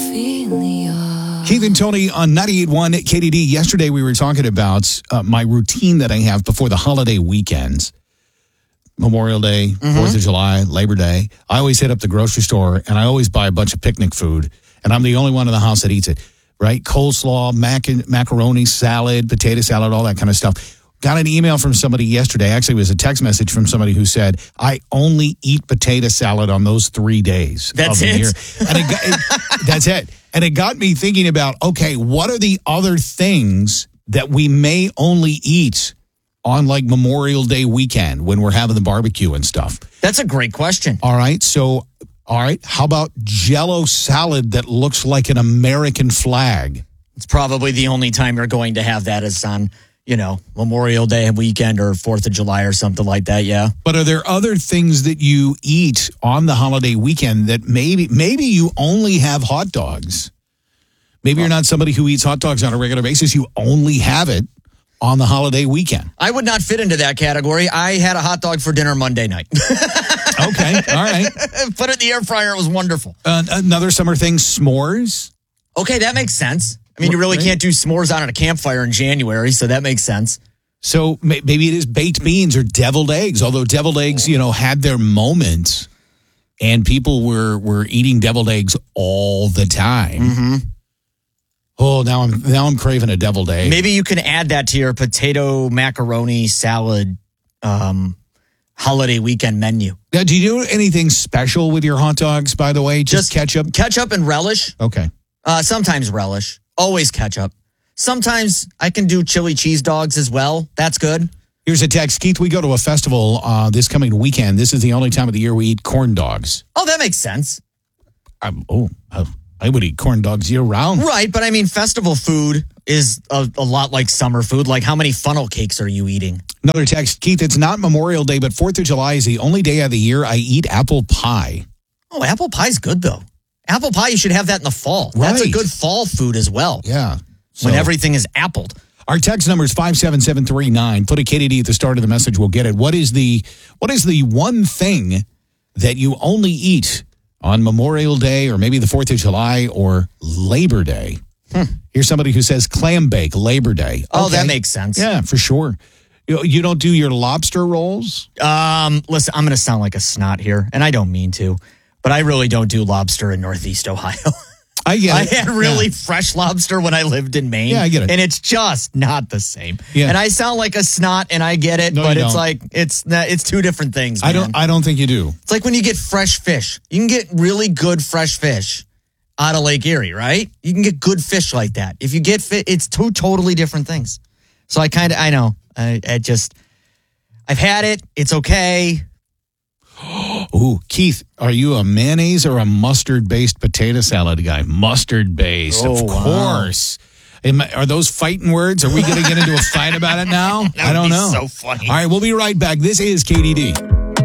Keith and Tony on 98.1 KDD. Yesterday we were talking about my routine that I have before the holiday weekends. Memorial Day, 4th of July, Labor Day. I always hit up the grocery store and I always buy a bunch of picnic food. And I'm the only one in the house that eats it, right? Coleslaw, macaroni, salad, potato salad, all that kind of stuff. Got an email from somebody yesterday. Actually, it was a text message from somebody who said, I only eat potato salad on those 3 days. That's it? And that's it. And it got me thinking about, okay, what are the other things that we may only eat on like Memorial Day weekend when we're having the barbecue and stuff? That's a great question. All right. How about Jell-O salad that looks like an American flag? It's probably the only time you're going to have that is on, Memorial Day weekend or 4th of July or something like that, yeah. But are there other things that you eat on the holiday weekend that maybe you only have hot dogs? Maybe you're not somebody who eats hot dogs on a regular basis. You only have it on the holiday weekend. I would not fit into that category. I had a hot dog for dinner Monday night. Okay, all right. Put it in the air fryer. It was wonderful. Another summer thing, s'mores. Okay, that makes sense. I mean, you really can't do s'mores out on a campfire in January, so that makes sense. So maybe it is baked beans or deviled eggs, although deviled eggs, had their moments and people were eating deviled eggs all the time. Mm-hmm. Oh, now I'm craving a deviled egg. Maybe you can add that to your potato macaroni salad holiday weekend menu. Now, do you do anything special with your hot dogs, by the way? Just ketchup? Ketchup and relish. Okay. Sometimes relish. Always ketchup. Sometimes I can do chili cheese dogs as well. That's good. Here's a text. Keith, we go to a festival this coming weekend. This is the only time of the year we eat corn dogs. Oh, that makes sense. I would eat corn dogs year round. Right, but I mean, festival food is a lot like summer food. Like, how many funnel cakes are you eating? Another text. Keith, it's not Memorial Day, but 4th of July is the only day of the year I eat apple pie. Oh, apple pie's good, though. Apple pie, you should have that in the fall. Right. That's a good fall food as well. Yeah. When everything is appled. Our text number is 57739. Put a KDD at the start of the message. We'll get it. What is the one thing that you only eat on Memorial Day or maybe the 4th of July or Labor Day? Here's somebody who says clam bake, Labor Day. Oh, okay. That makes sense. Yeah, for sure. You don't do your lobster rolls? Listen, I'm going to sound like a snot here, and I don't mean to, but I really don't do lobster in Northeast Ohio. I get it. I had really fresh lobster when I lived in Maine. Yeah, I get it. And it's just not the same. Yeah. And I sound like a snot, and I get it, but it's like it's two different things, man. I don't think you do. It's like when you get fresh fish. You can get really good fresh fish out of Lake Erie, right? You can get good fish like that. If you get it's two totally different things. So I know. I've had it. It's okay. Ooh, Keith, are you a mayonnaise or a mustard-based potato salad guy? Mustard-based, of course. Wow. Are those fighting words? Are we going to get into a fight about it now? I don't know. So funny. All right, we'll be right back. This is KDD.